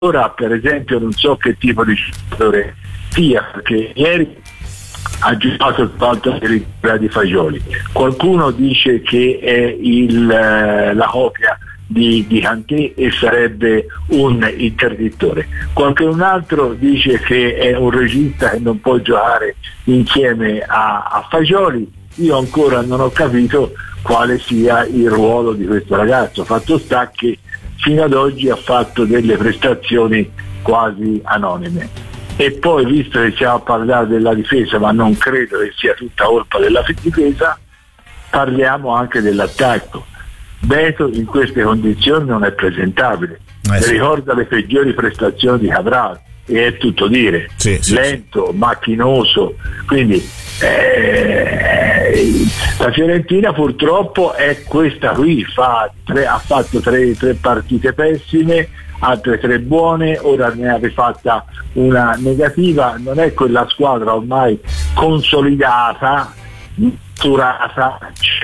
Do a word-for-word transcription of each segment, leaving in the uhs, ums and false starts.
ora per esempio non so che tipo di giocatore sia, perché ieri ha giocato soltanto per di Fagioli. Qualcuno dice che è il, la copia di, di Kanté e sarebbe un interdittore. Qualcun altro dice che è un regista che non può giocare insieme a, a Fagioli. Io ancora non ho capito quale sia il ruolo di questo ragazzo. Fatto sta che fino ad oggi ha fatto delle prestazioni quasi anonime. E poi, visto che stiamo a parlare della difesa, ma non credo che sia tutta colpa della difesa, parliamo anche dell'attacco. Beto in queste condizioni non è presentabile, eh sì. Ricorda le peggiori prestazioni di Cabral e è tutto dire, sì, sì, lento, sì. macchinoso, quindi eh, la Fiorentina purtroppo è questa qui, fa tre, ha fatto tre, tre partite pessime, altre tre buone, ora ne ha rifatta una negativa. Non è quella squadra ormai consolidata, maturata,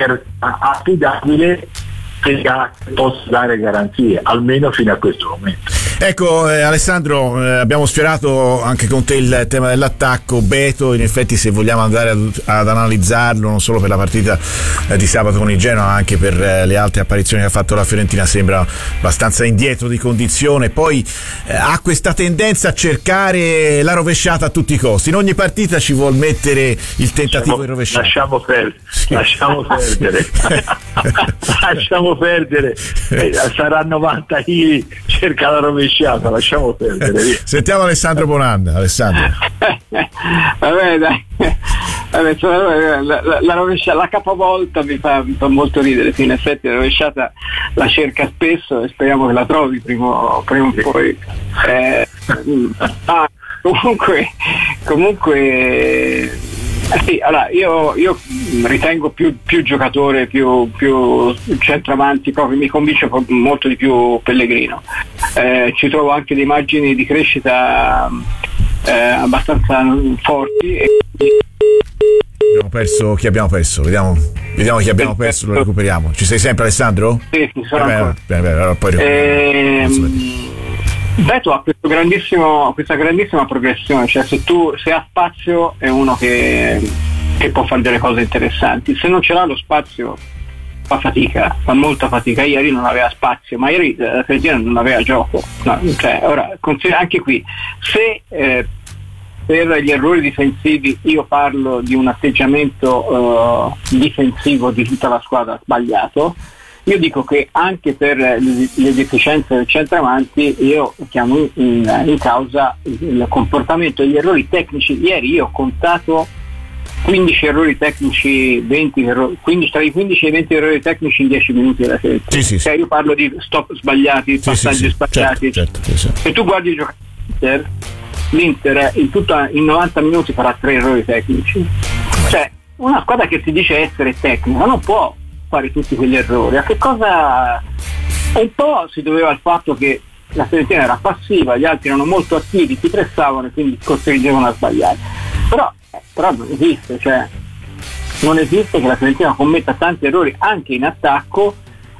affidabile, che possa dare garanzie, almeno fino a questo momento. Ecco eh, Alessandro, eh, abbiamo sfiorato anche con te il tema dell'attacco. Beto, in effetti, se vogliamo andare ad, ad analizzarlo non solo per la partita eh, di sabato con il Genoa, ma anche per eh, le altre apparizioni che ha fatto la Fiorentina, sembra abbastanza indietro di condizione. Poi eh, ha questa tendenza a cercare la rovesciata a tutti i costi, in ogni partita ci vuol mettere il tentativo di rovesciata. Lasciamo perdere, lasciamo perdere lasciamo perdere eh, sarà novanta chili, cerca la rovesciata, lasciamo perdere via. Sentiamo Alessandro Bonanna. Alessandro vabbè dai, vabbè, la, la, la rovesciata, la capovolta mi fa, mi fa molto ridere, sì, in effetti la rovesciata la cerca spesso e speriamo che la trovi prima o poi. eh, ah, comunque comunque Eh sì, allora io, io ritengo più, più giocatore, più, più centravanti, proprio mi convince molto di più Pellegrino. Eh, ci trovo anche dei margini di crescita eh, abbastanza forti. E... Abbiamo perso chi abbiamo perso? Vediamo, vediamo chi abbiamo perso, lo recuperiamo. Ci sei sempre, Alessandro? Sì, ci sono. Eh beh, beh, beh, allora poi ehm... Beto ha questo grandissimo, questa grandissima progressione, cioè se tu se ha spazio è uno che, che può fare delle cose interessanti, se non ce l'ha lo spazio fa fatica, fa molta fatica. Ieri non aveva spazio, ma ieri la Fiorentina non aveva gioco, no, cioè, ora anche qui se eh, per gli errori difensivi io parlo di un atteggiamento uh, difensivo di tutta la squadra sbagliato, io dico che anche per le, le deficienze del centravanti io chiamo in, in causa il comportamento e gli errori tecnici. Ieri io ho contato quindici errori tecnici, venti errori, quindici, tra i quindici e i venti errori tecnici in dieci minuti della serie. Sì, sì, cioè, sì. Io parlo di stop sbagliati, sì, passaggi sì, sì. sbagliati. Certo, certo, sì, sì. Se tu guardi il giocatore l'Inter, l'Inter in, tutta, in novanta minuti farà tre errori tecnici. Cioè, una squadra che si dice essere tecnica non può fare tutti quegli errori. A che cosa? Un po' si doveva al fatto che la Fiorentina era passiva, gli altri erano molto attivi, ti pressavano e quindi costringevano a sbagliare. Però, eh, però non esiste, cioè non esiste che la Fiorentina commetta tanti errori anche in attacco,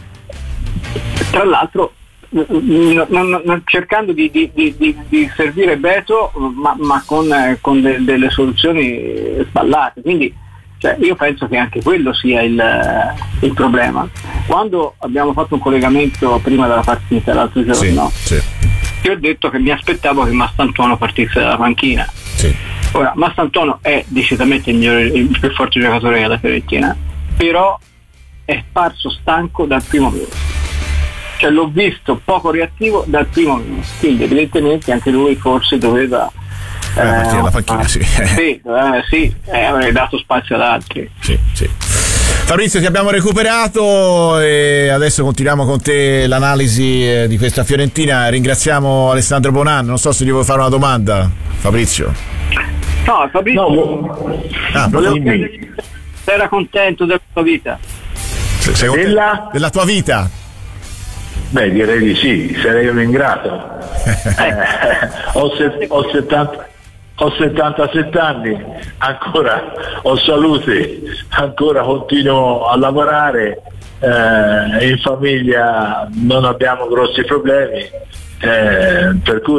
tra l'altro non, non, non cercando di, di, di, di servire Beto, ma, ma con, eh, con de, delle soluzioni sballate. Quindi cioè, io penso che anche quello sia il, il problema. Quando abbiamo fatto un collegamento prima della partita l'altro giorno, sì, sì. io ho detto che mi aspettavo che Mastantuono partisse dalla panchina. Sì. Ora, Mastantuono è decisamente il, migliore, il più forte giocatore della Fiorentina, però è parso stanco dal primo minuto. Cioè l'ho visto poco reattivo dal primo minuto, quindi evidentemente anche lui forse doveva Eh, partire alla panchina, sì. Sì, eh, sì, eh, avrei dato spazio ad altri. Sì, sì. Fabrizio, ti abbiamo recuperato e adesso continuiamo con te l'analisi di questa Fiorentina. Ringraziamo Alessandro Bonanno. Non so se gli vuoi fare una domanda, Fabrizio. No, Fabrizio, no, ah, volevo chiedere se era contento della tua vita. Se, sei della... della tua vita? Beh, direi di sì, sarei un ingrato. eh, ho, set, ho settanta Ho settantasette anni, ancora ho salute, ancora continuo a lavorare, eh, in famiglia non abbiamo grossi problemi, Eh, per cui